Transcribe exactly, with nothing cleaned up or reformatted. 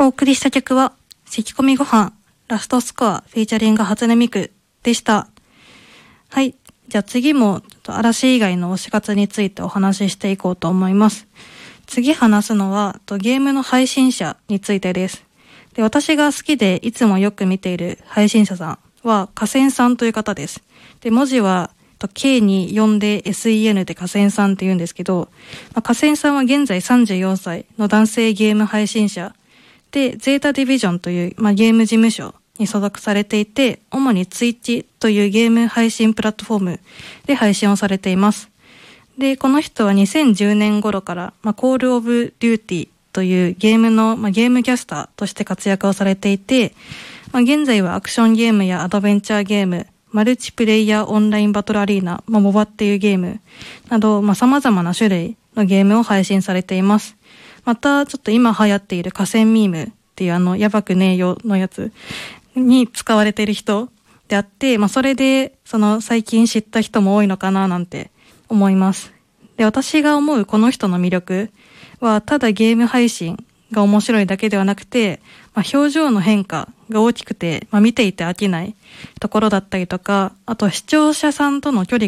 お送りした曲は咳込みご飯ラストスコアフィーチャリング初音ミクでした。はい、じゃあ次もちょっと嵐以外の推し活についてお話ししていこうと思います。次話すのはゲームの配信者についてです。で、私が好きでいつもよく見ている配信者さんは河川さんという方です。で、文字は K によんで エスイーエヌ で河川さんって言うんですけど、まあ、河川さんは現在さんじゅうよんさいの男性ゲーム配信者で、ゼータディビジョンという、まあ、ゲーム事務所に所属されていて、主にツイッチというゲーム配信プラットフォームで配信をされています。で、この人はにせんじゅうねん頃から、まあ、コールオブデューティーというゲームの、まあ、ゲームキャスターとして活躍をされていて、まあ、現在はアクションゲームやアドベンチャーゲーム、マルチプレイヤーオンラインバトルアリーナ、まあ、モバっていうゲームなど、まあ、様々な種類のゲームを配信されています。また、ちょっと今流行っている河川ミームっていうあの、やばくねえよのやつに使われている人であって、まあ、それで、その最近知った人も多いのかななんて思います。で、私が思うこの人の魅力は、ただゲーム配信が面白いだけではなくて、まあ、表情の変化が大きくて、まあ、見ていて飽きないところだったりとか、あと視聴者さんとの距離